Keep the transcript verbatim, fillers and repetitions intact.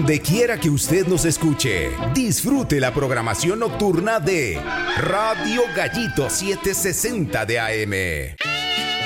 Donde quiera que usted nos escuche, disfrute la programación nocturna de Radio Gallito setecientos sesenta de A M.